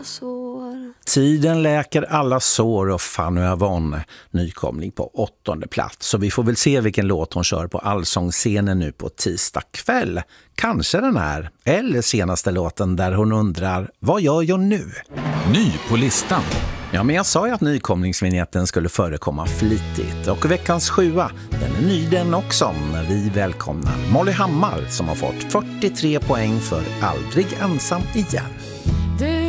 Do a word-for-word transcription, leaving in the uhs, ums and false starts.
sår. Tiden läker alla sår och Fanny Avon nykomling på åttonde plats. Så vi får väl se vilken låt hon kör på Allsångsscenen nu på tisdag kväll. Kanske den här, eller senaste låten där hon undrar, vad gör jag nu? Ny på listan. Ja, men jag sa ju att nykomlingsvinjetten skulle förekomma flitigt. Och veckans sjua, den är ny den också, när vi välkomnar Molly Hammar som har fått fyrtiotre poäng för Aldrig ensam igen. Du